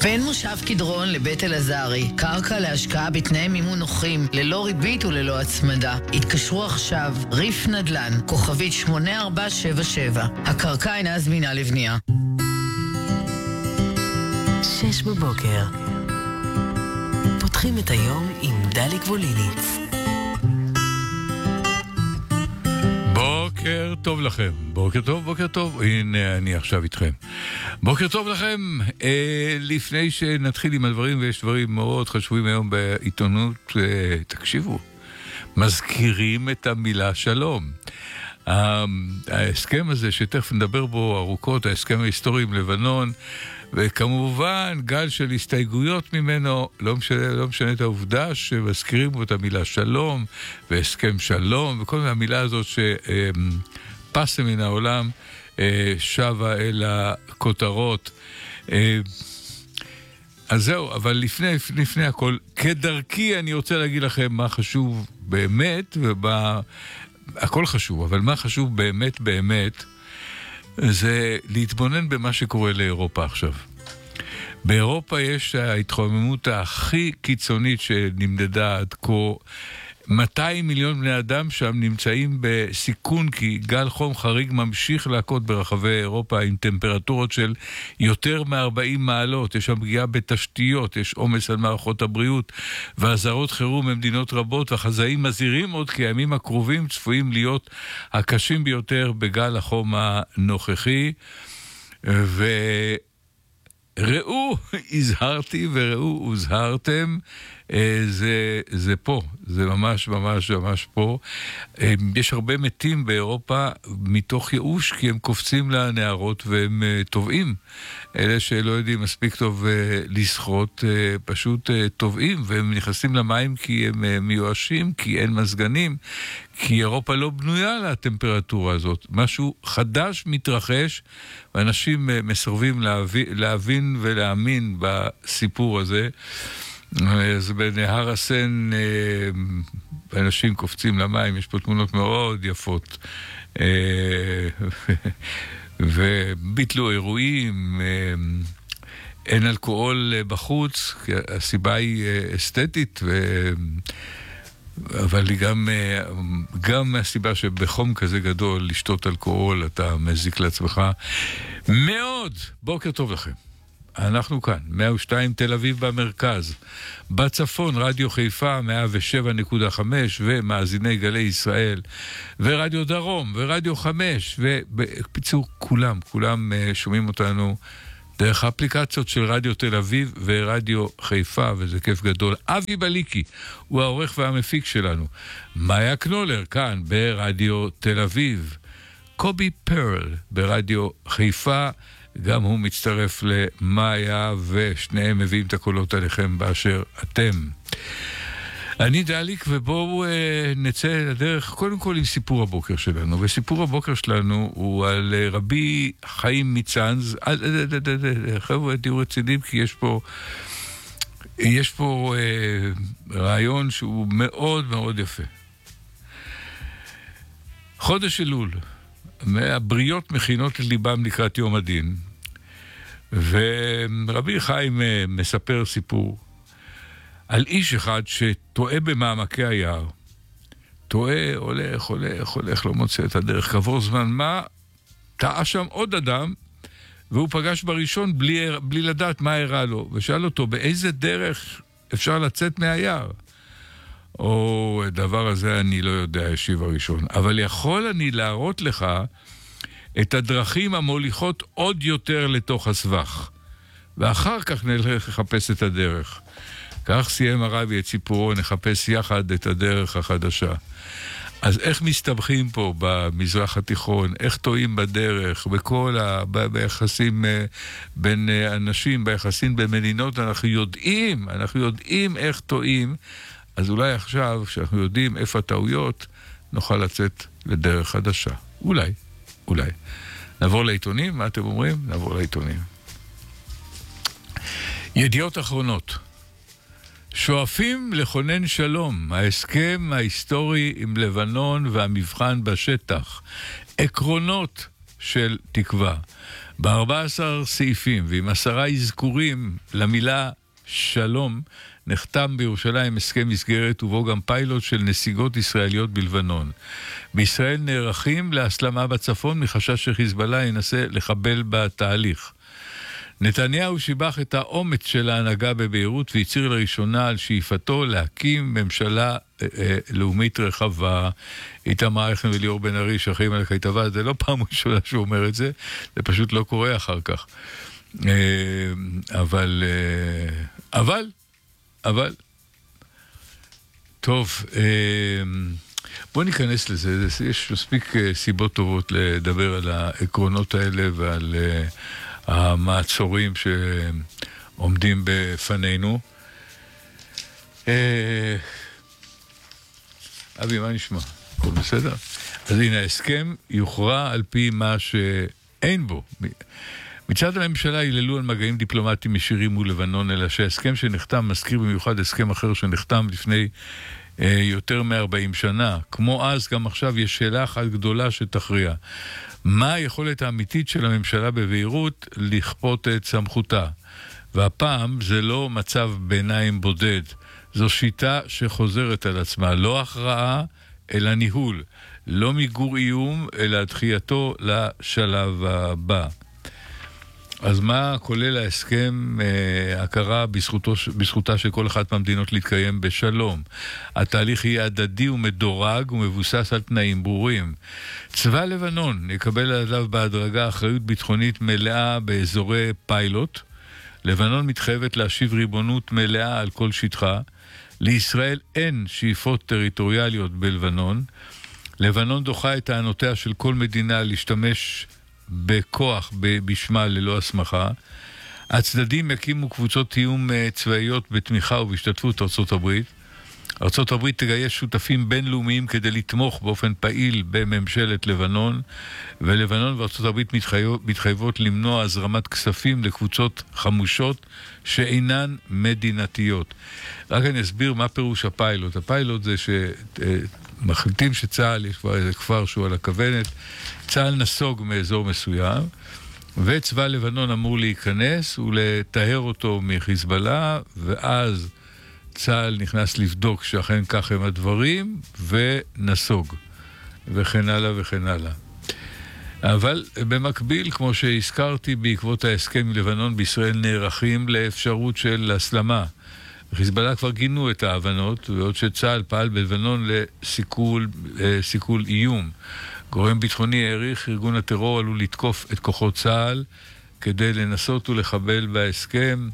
בין מושב קדרון לבית אלעזרי, קרקע להשקעה בתנאי מימון נוחים, ללא ריבית וללא הצמדה. התקשרו עכשיו, ריף נדל"ן, כוכבית 8477. הקרקע אינה זמינה לבנייה. 6 בבוקר. פותחים את היום עם דלי גבוליניץ. בוקר טוב לכם, בוקר טוב, בוקר טוב, הנה אני עכשיו איתכם. בוקר טוב לכם, לפני שנתחיל עם הדברים, ויש דברים מאוד חשובים היום בעיתונות, תקשיבו, מזכירים את המילה שלום. ההסכם הזה שתכף נדבר בו ארוכות, ההסכם ההיסטורי עם לבנון, וכמובן גל של הסתייגויות ממנו, לא משנה את העובדה שמזכירים בו את המילה שלום, והסכם שלום, וכל המילה הזאת שפסה מן העולם, שווה אל הכותרות. אז זהו, אבל לפני הכל, כדרכי אני רוצה להגיד לכם מה חשוב באמת, הכל חשוב, אבל מה חשוב באמת באמת, זה להתבונן במה שקורה לאירופה עכשיו. באירופה יש ההתחממות הכי קיצונית שנמדדה עד כה. 200 מיליון בני אדם שם נמצאים בסיכון, כי גל חום חריג ממשיך להכות ברחבי אירופה עם טמפרטורות של יותר מ-40 מעלות. יש שם פגיעה בתשתיות, יש עומס על מערכות הבריאות ואזהרות חירום במדינות רבות, והחזאים מזהירים עוד כי הימים הקרובים צפויים להיות הקשים ביותר בגל החום הנוכחי. ראו, הזהרתי וראו, הוזהרתם, זה פה, זה ממש ממש ממש פה. יש הרבה מתים באירופה מתוך ייאוש, כי הם קופצים לנערות והם טובעים. אלה שלא יודעים מספיק טוב לשחות, פשוט טובעים, והם נכנסים למים כי הם מיואשים, כי אין מזגנים, כי אירופה לא בנויה לטמפרטורה הזאת. משהו חדש מתרחש, ואנשים מסרבים להבין ולהאמין בסיפור הזה. אז בנהר הסן אנשים קופצים למים, יש פה תמונות מאוד יפות, וביטלו אירועים, אין אלכוהול בחוץ, הסיבה היא אסתטית, אבל היא גם הסיבה שבחום כזה גדול לשתות אלכוהול אתה מזיק לעצמך מאוד. בוקר טוב לכם, אנחנו כאן, 102 תל אביב במרכז, בצפון רדיו חיפה 107.5 ומאזיני גלי ישראל, ורדיו דרום ורדיו 5, ובפיצור כולם שומעים אותנו דרך האפליקציות של רדיו תל אביב ורדיו חיפה, וזה כיף גדול. אבי בליקי הוא העורך והמפיק שלנו, מאיה קנולר כאן ברדיו תל אביב, קובי פרל ברדיו חיפה, גם הוא מצטרף למאיה, ושניהם מביאים את הקולות עליכם באשר אתם. אני דליק, ובואו נצא לדרך קודם כל עם סיפור הבוקר שלנו, וסיפור הבוקר שלנו הוא על רבי חיים מצאנז. חבר'ה, תהיו רציניים, כי יש פה רעיון שהוא מאוד מאוד יפה. חודש אלול, הבריות מכינות לליבם לקראת יום הדין, ורבי חיים מספר סיפור על איש אחד שטועה במעמקי היער. טועה, הולך, לא מוצא את הדרך. כעבור זמן מה, טעה שם עוד אדם, והוא פגש בראשון בלי לדעת מה הראה לו, ושאל אותו, באיזה דרך אפשר לצאת מהיער? או הדבר הזה אני לא יודע, השיב הראשון, אבל יכול אני להראות לך את הדרכים המוליכות עוד יותר לתוך הסבך, ואחר כך נלך לחפש את הדרך. כך סיים הרבי את סיפורו, נחפש יחד את הדרך החדשה. אז איך מסתבכים פה במזרח התיכון, איך טועים בדרך, ביחסים בין אנשים, ביחסים בין מדינות, אנחנו יודעים איך טועים. אז אולי עכשיו, כשאנחנו יודעים איפה הטעויות, נוכל לצאת לדרך חדשה. אולי. נעבור לעיתונים, מה אתם אומרים? נעבור לעיתונים. ידיעות אחרונות. שואפים לכונן שלום, ההסכם ההיסטורי עם לבנון והמבחן בשטח. עקרונות של תקווה. ב-14 סעיפים ועם 10 אזכורים למילה שלום, נחתם בירושלים הסכם מסגרת ובו גם פיילוט של נסיגות ישראליות בלבנון. בישראל נערכים להסלמה בצפון מחשש שחיזבאללה ינסה לחבל בתהליך. נתניהו שיבח את האומץ של ההנהגה בביירות והצהיר לראשונה על שאיפתו להקים ממשלה לאומית רחבה. איתמר אייכלר וליאור בן ארי שאחראים על הכתבה, זה לא פעם ראשונה שהוא אומר את זה, זה פשוט לא קורה אחר כך. אבל טוב, בוא ניכנס לזה. יש מספיק סיבות טובות לדבר על העקרונות האלה ועל המעצורים שעומדים בפנינו. אבי, מה נשמע? הכל בסדר? אז הנה, ההסכם יוכרע על פי מה שאין בו. מצד הממשלה היללו על מגעים דיפלומטיים ישירים מול לבנון, אלא שההסכם שנחתם מזכיר במיוחד הסכם אחר שנחתם לפני יותר מ-40 שנה. כמו אז, גם עכשיו יש שאלה אחת גדולה שתכריע. מה היכולת האמיתית של הממשלה בביירות לכפות את סמכותה? והפעם זה לא מצב ביניים בודד. זו שיטה שחוזרת על עצמה. לא הכרעה, אלא ניהול. לא מיגור איום, אלא דחייתו לשלב הבא. אז מה כולל ההסכם? הכרה בזכותה של כל אחת מהמדינות להתקיים בשלום. התהליך יהיה הדדי ומדורג ומבוסס על תנאים ברורים. צבא לבנון יקבל עליו בהדרגה אחריות ביטחונית מלאה באזורי פיילוט. לבנון מתחייבת להשיב ריבונות מלאה על כל שטחה. לישראל אין שאיפות טריטוריאליות בלבנון. לבנון דוחה את טענותיה של כל מדינה להשתמש בכוח בשמה ללא הסמכה. הצדדים יקימו קבוצות תיאום צבאיות בתמיכה ובהשתתפות ארצות הברית. ארצות הברית תגייס שותפים בינלאומיים כדי לתמוך באופן פעיל בממשלת לבנון, ולבנון וארצות הברית מתחייבות למנוע הזרמת כספים לקבוצות חמושות שאינן מדינתיות. רק אני אסביר מה פירוש הפיילוט. הפיילוט זה מחליטים שצה"ל, יש כבר איזה כפר שהוא על הכוונת, צה"ל נסוג מאזור מסוים, וצבא לבנון אמור להיכנס ולטהר אותו מחיזבאללה, ואז צה"ל נכנס לבדוק שאכן כך הם הדברים, ונסוג, וכן הלאה וכן הלאה. אבל במקביל, כמו שהזכרתי, בעקבות ההסכם עם לבנון בישראל נערכים לאפשרות של הסלמה. חיזבאללה כבר גינו את ההבנות, ועוד שצה"ל פעל בלבנון לסיכול איום. גורם ביטחוני העריך, ארגון הטרור עלול לתקוף את כוחות צה"ל כדי לנסות ולחבל בהסכם.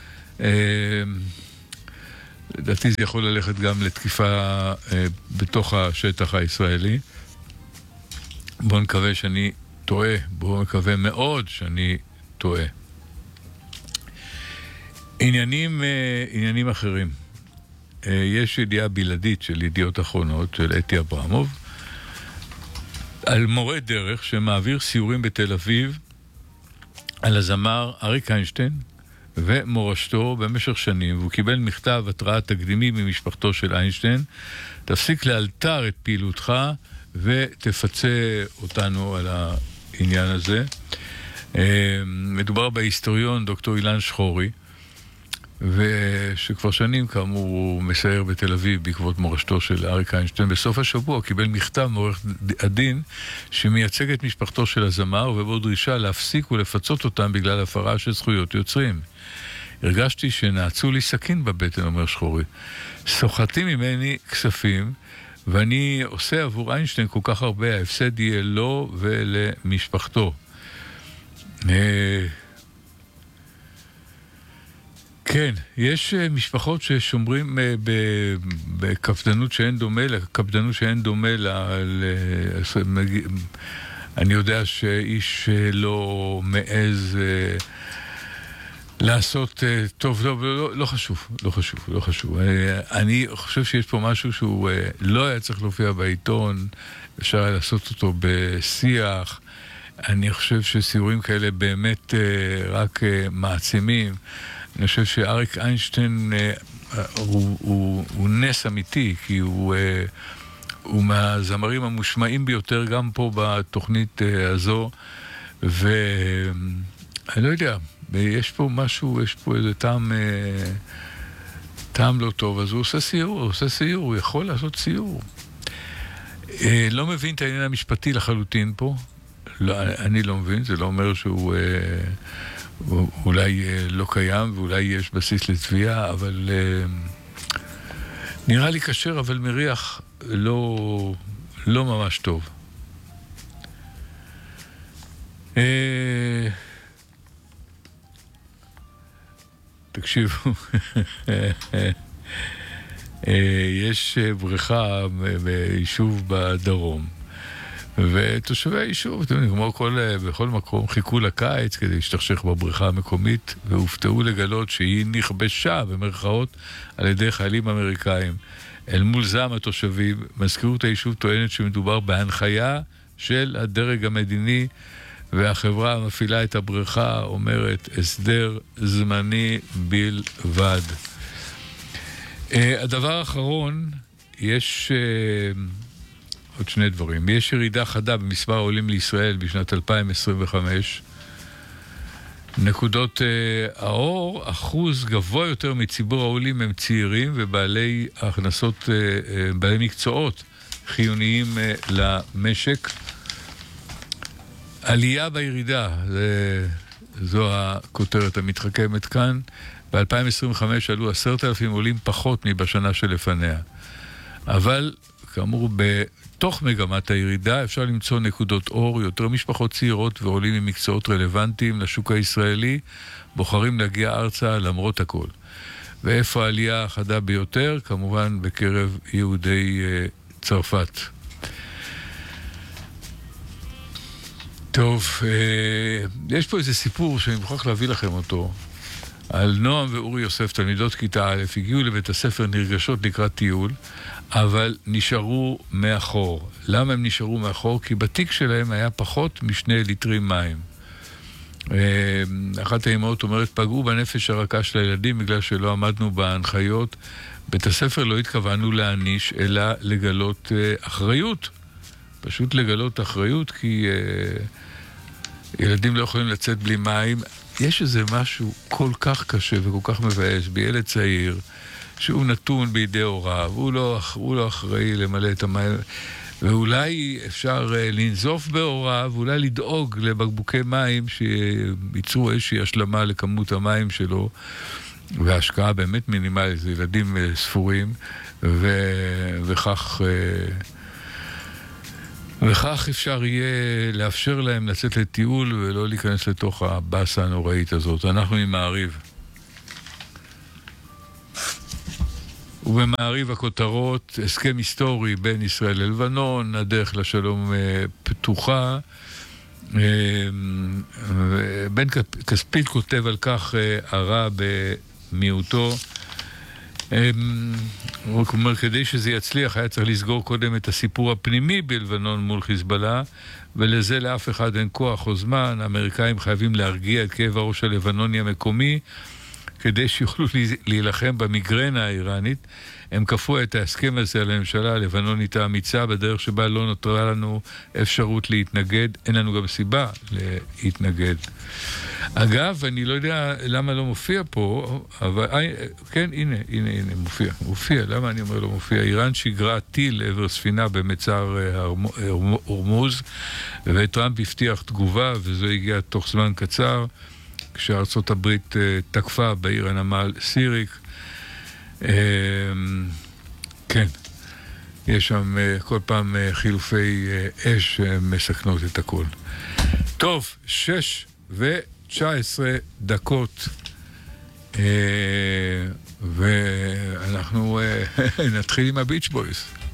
לדעתי זה יכול ללכת גם לתקיפה בתוך השטח הישראלי. בואו נקווה שאני טועה, בואו נקווה מאוד שאני טועה. עניינים אחרים. יש ידיעה בלעדית של ידיעות אחרונות, של אתי אברמוב, על מורה דרך שמעביר סיורים בתל אביב על הזמר אריק איינשטיין ומורשתו במשך שנים, והוא קיבל מכתב התראה תקדימי ממשפחתו של איינשטיין: תפסיק לאלתר את פעילותך ותפצה אותנו על העניין הזה. מדובר בהיסטוריון דוקטור אילן שחורי, ושכבר שנים כאמור הוא מסייר בתל אביב בעקבות מורשתו של אריק איינשטיין. בסוף השבוע קיבל מכתב מעורך הדין שמייצג את משפחתו של הזמר, ובו דרישה להפסיק ולפצות אותם בגלל הפרה של זכויות יוצרים. הרגשתי שנעצו לי סכין בבטן, אומר שחורי. סוחטים ממני כספים, ואני עושה עבור איינשטיין כל כך הרבה, ההפסד יהיה לו ולמשפחתו. כן, יש משפחות ששומרים בקפדנות שאין דומה אני יודע שאיש לא מעז לעשות טוב, לא חשוב. אני חושב שיש פה משהו שהוא לא היה צריך להופיע בעיתון, אפשר היה לעשות אותו בשיח. אני חושב שסיורים כאלה באמת רק מעצימים. אני חושב שאריק איינשטיין הוא נס אמיתי, כי הוא מהזמרים המושמעים ביותר גם פה בתוכנית הזו, ואני לא יודע, יש פה משהו, יש פה איזה טעם לא טוב, אז הוא עושה סיור, הוא יכול לעשות סיור. לא מבין את העניין המשפטי לחלוטין פה, לא, אני לא מבין, זה לא אומר שהוא אולי לא קיים ואולי יש בסיס לתביעה, אבל נראה לי קשר, אבל מריח לא ממש טוב. תקשיבו, יש בריכה ביישוב בדרום, ותושבי היישוב, אתם יודעים, כמו בכל מקום, חיכו לקיץ כדי להשתכשך בבריכה המקומית, והופתעו לגלות שהיא נכבשה במרכאות על ידי חיילים אמריקאים. אל מול זעם התושבים, מזכירות היישוב טוענת שמדובר בהנחיה של הדרג המדיני, והחברה המפעילה את הבריכה אומרת הסדר זמני בלבד. הדבר האחרון, יש עוד שני דברים. יש ירידה חדה במספר העולים לישראל בשנת 2025. נקודות האור, אחוז גבוה יותר מציבור העולים הם צעירים ובעלי הכנסות, בעלי מקצועות חיוניים למשק. עלייה בירידה, זו הכותרת המתחכמת כאן. ב-2025 עלו 10,000 עולים פחות מבשנה שלפניה. אבל, כאמור, בתוך מגמת הירידה אפשר למצוא נקודות אור, יותר משפחות צעירות ועולים עם מקצועות רלוונטיים לשוק הישראלי, בוחרים להגיע ארצה למרות הכל. ואיפה העלייה החדה ביותר? כמובן בקרב יהודי צרפת. טוב, יש פה איזה סיפור שאני מוכרח להביא לכם אותו, על נועם ואורי יוסף, תלמידות כיתה א', הגיעו לבית הספר נרגשות לקראת טיול, אבל נשארו מאחור. למה הם נשארו מאחור? כי בתיק שלהם היה פחות מ2 ליטרים מים. אחת האימהות אומרת, פגעו בנפש הרכה של הילדים בגלל שלא עמדנו בהנחיות. בית הספר לא התכוונו להעניש, אלא לגלות אחריות. פשוט לגלות אחריות, כי ילדים לא יכולים לצאת בלי מים. יש איזה משהו כל כך קשה וכל כך מבאס בילד צעיר, שהוא נתון בידי הוריו, הוא לא אחראי למלא את המים, ואולי אפשר לנזוף בהוריו, ואולי לדאוג לבקבוקי מים שייצרו איזושהי השלמה לכמות המים שלו, וההשקעה באמת מינימלית, זה ילדים ספורים, וכך אפשר יהיה לאפשר להם לצאת לטיול ולא להיכנס לתוך הבאסה הנוראית הזאת. אנחנו עם מעריב. ובמעריב הכותרות, הסכם היסטורי בין ישראל ללבנון, הדרך לשלום פתוחה. בן כספית כותב על כך הרע במיעוטו. הוא אומר, כדי שזה יצליח היה צריך לסגור קודם את הסיפור הפנימי בלבנון מול חיזבאללה, ולזה לאף אחד אין כוח או זמן. האמריקאים חייבים להרגיע את כאב הראש הלבנוני המקומי כדי שיוכלו להילחם במיגרנה האיראנית. הם כפו את ההסכם הזה על הממשלה הלבנונית האמיצה בדרך שבה לא נותרה לנו אפשרות להתנגד. אין לנו גם סיבה להתנגד. אגב, אני לא יודע למה לא מופיע פה, אבל כן, הנה, מופיע. למה אני אומר לא מופיע? איראן שיגרה טיל לעבר ספינה במצר הורמוז, וטראמפ הבטיח תגובה, וזו הגיעה תוך זמן קצר, כשארצות הברית תקפה בעיר הנמל סיריק. כן, יש שם כל פעם חילופי אש מסכנות את הכל. טוב, 6:19 דקות, ואנחנו נתחיל עם הביץ' בויז.